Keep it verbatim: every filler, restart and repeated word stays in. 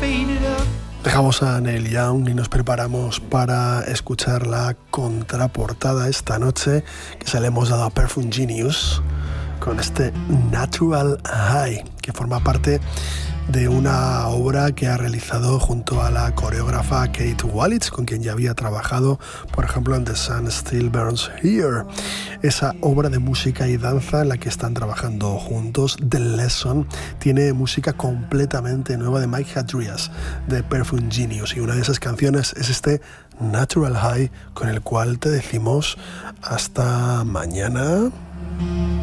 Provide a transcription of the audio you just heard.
Dejamos a Neil Young y nos preparamos para escuchar la contraportada esta noche, que se le hemos dado a Perfume Genius con este Natural High, que forma parte de una obra que ha realizado junto a la coreógrafa Kate Wallis, con quien ya había trabajado, por ejemplo, en The Sun Still Burns Here. Esa obra de música y danza en la que están trabajando juntos, The Lesson, tiene música completamente nueva de Mike Hadrias, de Perfume Genius, y una de esas canciones es este Natural High, con el cual te decimos hasta mañana.